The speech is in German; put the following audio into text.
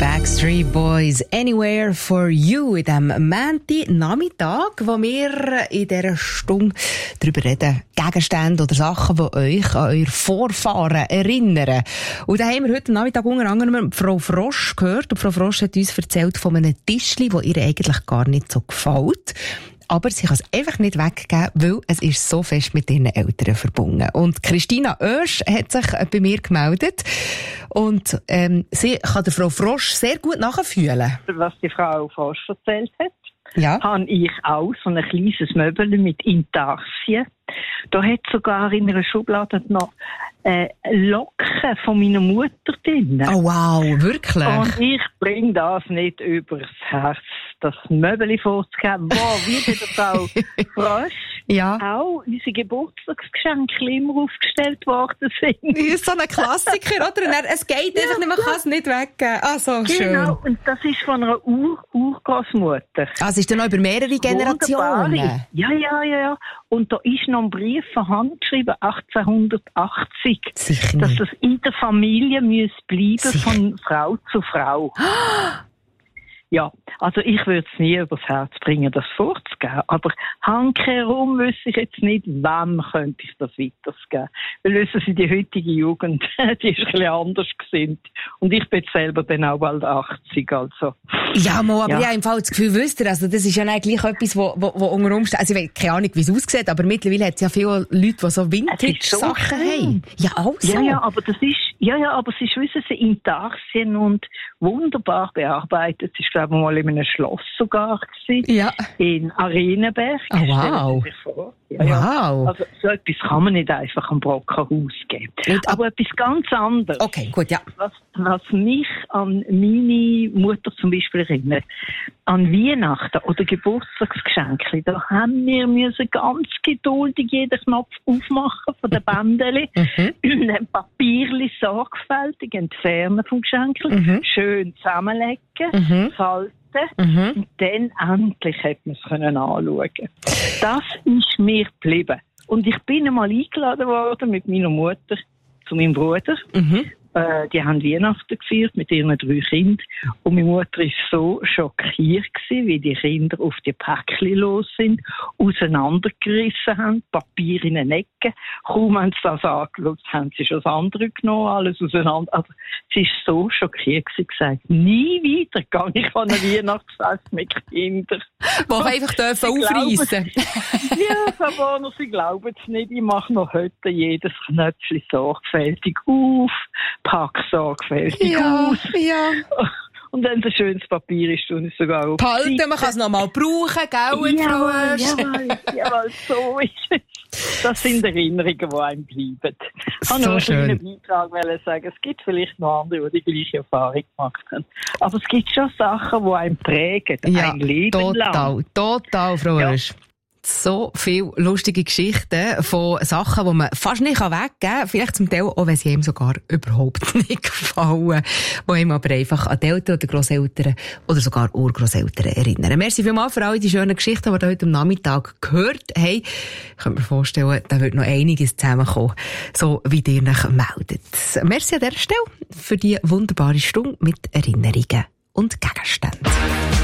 Backstreet Boys, Anywhere for You, in diesem Montagnachmittag, wo wir in dieser Stunde darüber reden, Gegenstände oder Sachen, die euch an eure Vorfahren erinnern. Und da haben wir heute Nachmittag unter anderem Frau Frosch gehört. Und Frau Frosch hat uns erzählt von einem Tischli, das ihr eigentlich gar nicht so gefällt. Aber sie kann es einfach nicht weggeben, weil es ist so fest mit ihren Eltern verbunden. Und Christina Oesch hat sich bei mir gemeldet. Und sie kann der Frau Frosch sehr gut nachfühlen. Was die Frau Frosch erzählt hat, habe ich auch so ein kleines Möbel mit Intarsien. Da hat sogar in einer Schublade noch Locken von meiner Mutter drin. Oh wow, wirklich? Und ich bringe das nicht übers Herz, das Möbel vorzugeben. Wow, wie bei der Frau Frosch auch unsere Geburtstagsgeschenke immer aufgestellt worden sind. Das ist so ein Klassiker, oder? Es geht einfach nicht, man kann es nicht weggeben. Ah, so schön. Genau, und das ist von einer Urgroßmutter. Es ist dann noch über mehrere Generationen? Wunderbar. Ja. Und da ist noch ein Brief von Hand geschrieben, 1880. Sicher nicht. Dass das in der Familie bleiben müsse, von Frau zu Frau. Ja, also ich würde es nie übers Herz bringen, das vorzugeben. Aber handkehrum wüsste ich jetzt nicht, wem könnte ich das weitergeben. Weil wissen Sie, die heutige Jugend, die ist ein bisschen anders gesinnt. Und ich bin selber dann auch bald 80, also. Ja, aber ich habe im Fall das Gefühl, wisst ihr, also das ist ja eigentlich etwas, wo unter Umständen, also ich weiß keine Ahnung, wie es aussieht, aber mittlerweile hat es ja viele Leute, die so Vintage-Sachen haben. Ja, also. Ja, aber das ist, aber es ist, wissen Sie, Intarsien und wunderbar bearbeitet. Es ist, glaube ich, mal in einem Schloss sogar gewesen. Ja. In Arenenberg. Oh, wow. Wow. Also, so etwas kann man nicht einfach am Brockenhaus geben. Aber etwas ganz anderes. Okay, gut, ja. Was mich an meine Mutter zum Beispiel erinnert, an Weihnachten oder Geburtstagsgeschenke, da haben wir ganz geduldig jeden Knopf aufmachen von den Bändeli, ein Papierli sorgfältig entfernen vom Geschenk, schön zusammenlegen, falten, und dann endlich hätte man es anschauen können. Das ist mir geblieben. Und ich bin einmal eingeladen worden mit meiner Mutter zu meinem Bruder. Die haben Weihnachten gefeiert mit ihren 3 Kindern. Und meine Mutter war so schockiert gewesen, wie die Kinder auf die Päckchen los sind, auseinandergerissen haben, Papier in den Ecken. Kaum haben sie das angeschaut, haben sie schon das andere genommen, alles auseinander. Also, sie war so schockiert gewesen, gesagt, nie wieder gehe ich an ein Weihnachtsfest mit Kindern. Die einfach dürfen aufreissen. Ja, Frau Warner, Sie glauben es nicht. Ich mache noch heute jedes Knöpfchen sorgfältig auf, pack sorgfältig aus. Ja. Und wenn es ein schönes Papier ist, tun es sogar auf. Behalten, man kann es noch mal brauchen, gell? Jawohl, so ist es. Das sind Erinnerungen, die einem bleiben. Ich kann nur einen Beitrag sagen, es gibt vielleicht noch andere, die die gleiche Erfahrung gemacht haben. Aber es gibt schon Sachen, die einem prägen, ein Leben lang. Total, Frau Oesch. So viele lustige Geschichten von Sachen, die man fast nicht weggeben kann. Vielleicht zum Teil auch, wenn sie ihm sogar überhaupt nicht gefallen. Die ihm aber einfach an die Eltern oder Grosseltern oder sogar Urgrosseltern erinnern. Merci vielmals für all die schönen Geschichten, die wir heute am Nachmittag gehört haben. Ich kann mir vorstellen, da wird noch einiges zusammenkommen, so wie ihr euch meldet. Merci an dieser Stelle für die wunderbare Stunde mit Erinnerungen und Gegenständen.